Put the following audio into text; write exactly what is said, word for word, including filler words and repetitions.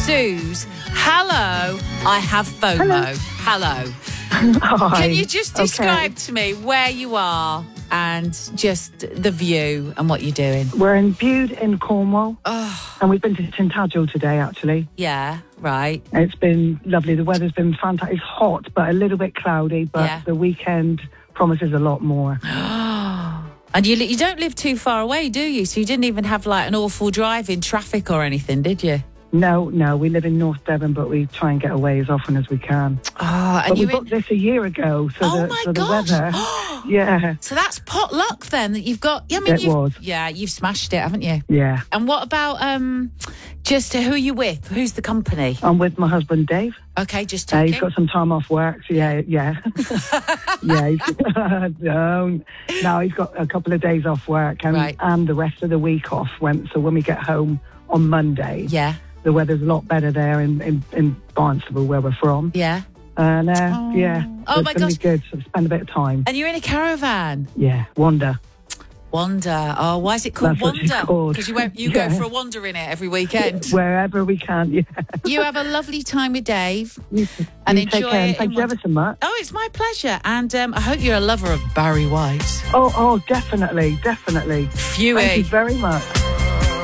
Suze, hello, I have FOMO. Hello. Hi. Can you just describe Okay. to me where you are and just the view and what you're doing? We're in Bude in Cornwall, Oh, and we've been to Tintagel today, actually. yeah, right. It's been lovely. The weather's been fantastic. It's hot, but a little bit cloudy, but Yeah. the weekend promises a lot more. And you you don't live too far away, do you? So you didn't even have like an awful drive in traffic or anything, did you? No, no, we live in North Devon, but we try and get away as often as we can. Oh, and But we you booked this a year ago, so Oh the, my so the gosh. weather... yeah, So that's pot luck then that you've got. I mean, It you've, was. Yeah, you've smashed it, haven't you? yeah. And what about um, just who are you with? Who's the company? I'm with my husband, Dave. Okay, just Uh, checking. he's got some time off work. So yeah, yeah. yeah, he's, no, no, he's got a couple of days off work and, Right. and the rest of the week off. When, so when we get home on Monday, Yeah, the weather's a lot better there in, in, in Barnstable, where we're from. yeah. And uh, Oh. yeah, Oh, so my it's going gosh. to be good. So spend a bit of time. And you're in a caravan. Yeah, wander. Wander. Oh, why is it called That's what she's Wander? called. Because you went, you Yeah. go for a wander in it every weekend. Wherever we can, yeah. You have a lovely time with Dave. You, And you enjoy take care. it And thank in you ever so much. Oh, it's my pleasure. And um, I hope you're a lover of Barry White. Oh, oh, definitely, definitely. Phewy. Thank you very much.